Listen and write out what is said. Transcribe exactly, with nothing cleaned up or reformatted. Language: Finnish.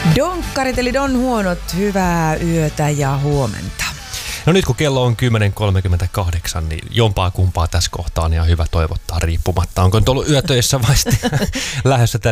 Donkkarit eli Don Huonot, hyvää yötä ja huomenta. No nyt kun kello on kymmenen kolmekymmentäkahdeksan, niin jompaa kumpaa tässä kohtaa on ihan hyvä toivottaa riippumatta. Onko nyt ollut yötöissä vai lähdössä tänne